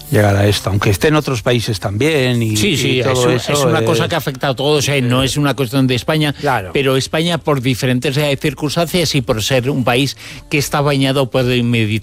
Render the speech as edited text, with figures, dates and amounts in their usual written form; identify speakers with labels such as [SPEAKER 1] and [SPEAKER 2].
[SPEAKER 1] llegar a esto, aunque esté en otros países también.
[SPEAKER 2] Sí,
[SPEAKER 1] todo
[SPEAKER 2] eso es una cosa que afecta a todos, no es una cuestión de España,
[SPEAKER 3] claro.
[SPEAKER 2] Pero España por diferentes circunstancias y por ser un país que está bañado por el Mediterráneo